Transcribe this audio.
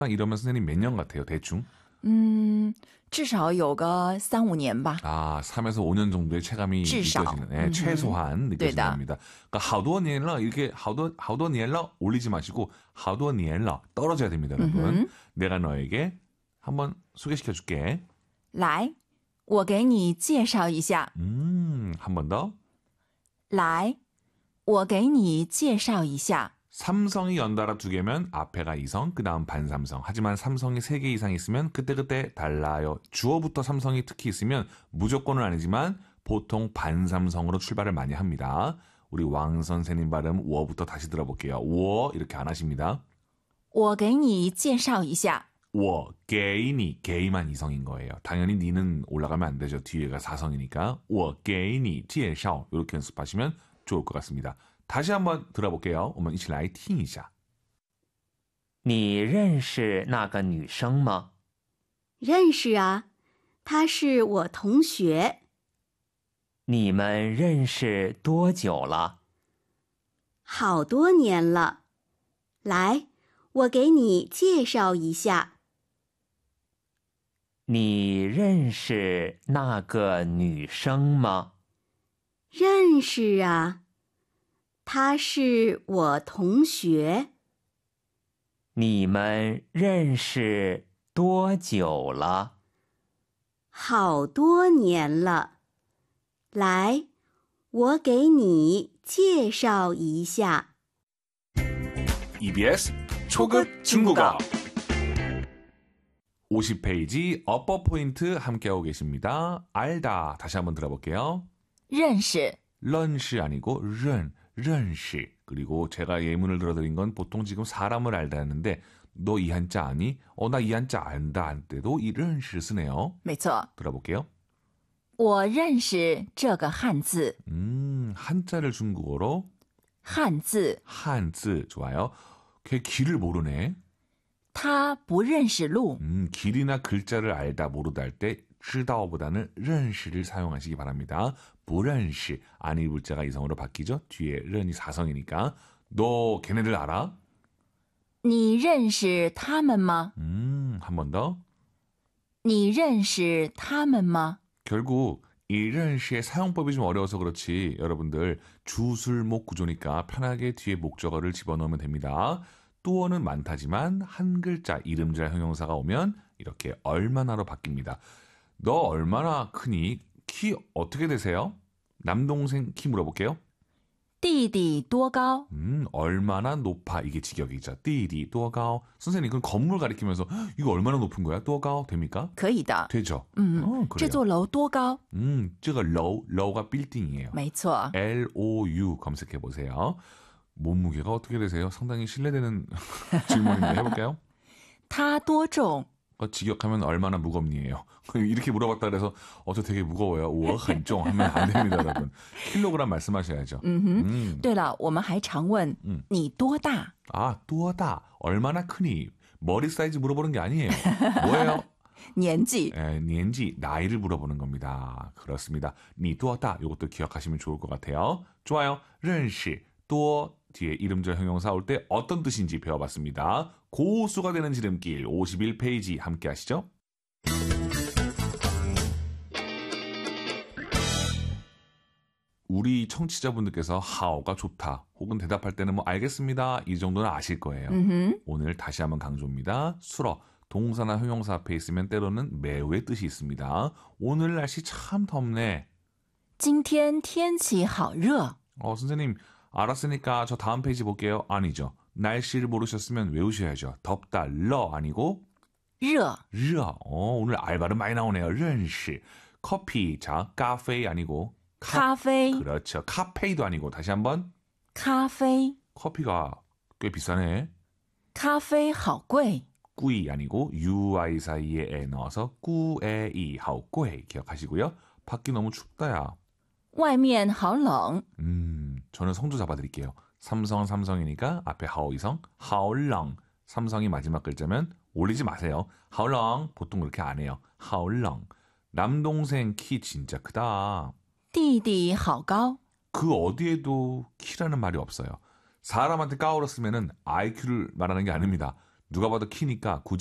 이러면 선생님 몇 년 같아요, 대충? 至少有个3-5年吧. 아, 3에서 5년 정도의 체감이 至少. 느껴지는, 네, 최소한 느껴지는 겁니다. 그러니까 好多年了 이렇게 好多年了 올리지 마시고 好多年了 떨어져야 됩니다, 여러분. 내가 너에게 한번 소개시켜 줄게. 来,我给你介绍一下. 한 번 더. 来,我给你介绍一下. 삼성이 연달아 2개면 앞에가 이성, 그 다음 반삼성. 하지만 삼성이 3개 이상 있으면 그때그때 달라요. 주어부터 삼성이 특히 있으면 무조건은 아니지만 보통 반삼성으로 출발을 많이 합니다. 우리 왕 선생님 발음 워부터 다시 들어볼게요. 워 이렇게 안 하십니다. 我给你介绍一下. 워, 게이니, 게이만 이성인 거예요. 당연히 니는 올라가면 안 되죠. 뒤에가 사성이니까. 워, 게이니, 介绍 이렇게 연습하시면 좋을 것 같습니다. 다시 한번 들어볼게요. 我们一起来听一下. 你认识那个女生吗？ 认识啊，她是我同学。 你们认识多久了？ 好多年了。来，我给你介绍一下。 你认识那个女生吗？ 认识啊。她是我同学。 你们认识多久了？ 好多年了。来，我给你介绍一下。 EBS 초급 중국어 50페이지 어퍼 포인트 함께하고 계십니다. 알다 다시 한번 들어볼게요. 认识. 认识 아니고 认识. 그리고 제가 예문을 들어드린 건 보통 지금 사람을 알다 했는데 너 이 한자 아니? 나 이 한자 안다 할 때도 이 认识 쓰네요. 没错. 들어볼게요. 我认识这个汉字. 한자를 중국어로 汉字. 한자 좋아요. 걔 길을 모르네. 他不认识路. 길이나 글자를 알다 모르다 할 때 知道보다는 认识를 사용하시기 바랍니다. 不认识 아니 물자가 이성으로 바뀌죠. 뒤에 认이 사성이니까. 너 걔네들 알아? 你认识他们吗? 한 번 더. 你认识他们吗? 결국 이 认识의 사용법이 좀 어려워서 그렇지 여러분들 주술목 구조니까 편하게 뒤에 목적어를 집어넣으면 됩니다. 또어는 많다지만 한 글자 이름자 형용사가 오면 이렇게 얼마나로 바뀝니다. 너 얼마나 크니? 키 어떻게 되세요? 남동생 키 물어볼게요. 弟弟多高? 얼마나 높아 이게 직역이죠. 弟弟多高? 선생님 그럼 건물 가리키면서 이거 얼마나 높은 거야? 多高 됩니까? 可以的. 되죠. 这座楼多高? 这个楼,楼가 빌딩이에요. 没错. LOU 검색해 보세요. 몸무게가 어떻게 되세요? 상당히 신뢰되는 질문인데 해볼까요? 他多重? 직역하면 얼마나 무겁니에요. 이렇게 물어봤다 그래서 저 되게 무거워요. 我很重 하면 안 됩니다, 여러분. 킬로그램 말씀하셔야죠. 对了,我们还常问你多大? 아, 多大? 얼마나 크니? 머리 사이즈 물어보는 게 아니에요. 뭐예요? 年纪. 年纪, 나이를 물어보는 겁니다. 그렇습니다. 你多大? 이것도 기억하시면 좋을 것 같아요. 좋아요. 认识, 多 뒤에 이름절 형용사 올 때 어떤 뜻인지 배워봤습니다. 고수가 되는 지름길 51페이지 함께 하시죠. 우리 청취자분들께서 하오가 좋다 혹은 대답할 때는 뭐 알겠습니다 이 정도는 아실 거예요. 오늘 다시 한번 강조입니다. 수러 동사나 형용사 앞에 있으면 때로는 매우의 뜻이 있습니다. 오늘 날씨 참 덥네. 今天天气好热. 선생님 알았으니까 저 다음 페이지 볼게요. 아니죠. 날씨를 모르셨으면 외우셔야죠. 덥다, 러 아니고 热. 오늘 알바름 많이 나오네요. 认识. 커피, 자, 카페 아니고 咖啡. 그렇죠. 카페도 아니고 다시 한번 咖啡. 커피가 꽤 비싸네. 咖啡好贵. 꾸이 아니고 UI 사이에 에 넣어서 꾸에이 하오 꾸에 기억하시고요. 밖이 너무 춥다야. 外面好冷. 저는 성조 잡아드릴게요. 삼성은 삼성이니까 앞에 하오이성, 하오렁. 삼성이 마지막 글자면 올리지 마세요. 하오렁 보통 그렇게 안 해요. 하오렁. 남동생 키 진짜 크다. 弟弟好高. 그 어디에도 키라는 말이 없어요. 사람한테 까오로 쓰면은 IQ를 말하는 게 아닙니다. 누가 봐도 키니까